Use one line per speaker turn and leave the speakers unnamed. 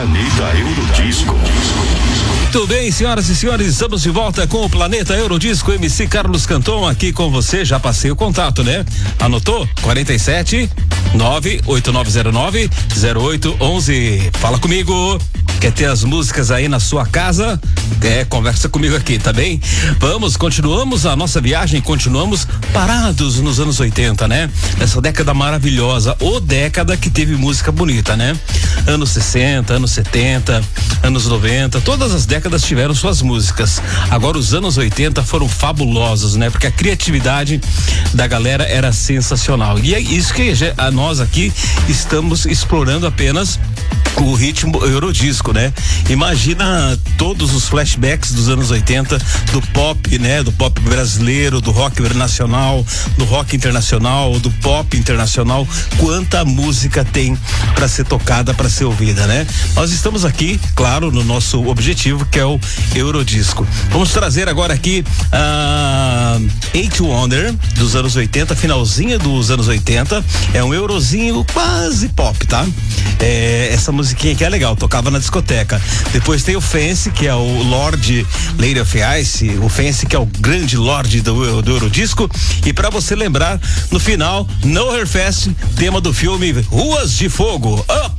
Planeta Eurodisco.
Muito bem, senhoras e senhores, estamos de volta com o Planeta Eurodisco. MC Carlos Canton aqui com você. Já passei o contato, né? Anotou? 47 98909 0811. Fala comigo. Quer ter as músicas aí na sua casa? Conversa comigo aqui, tá bem? Continuamos a nossa viagem, continuamos parados nos anos 80, né? Essa década maravilhosa, ou década que teve música bonita, né? Anos 60, anos 70, anos 90, todas as décadas tiveram suas músicas. Agora os anos 80 foram fabulosos, né? Porque a criatividade da galera era sensacional. E é isso que nós aqui estamos explorando apenas o ritmo Eurodisco, né? Imagina todos os flashbacks dos anos 80, do pop, né? Do pop brasileiro, do rock nacional, do rock internacional, do pop internacional, quanta música tem para ser tocada, para ser ouvida, né? Nós estamos aqui, claro, no nosso objetivo, que é o Eurodisco. Vamos trazer agora aqui Eight Wonder, dos anos 80, finalzinho dos anos 80, é um eurozinho quase pop, tá? Essa musiquinha aqui é legal, tocava na discoteca. Depois tem o Fancy, que é o Lorde Lady of Ice, o Fancy, que é o grande Lorde do Eurodisco. E pra você lembrar, no final, No Hair Fest, tema do filme Ruas de Fogo. Up!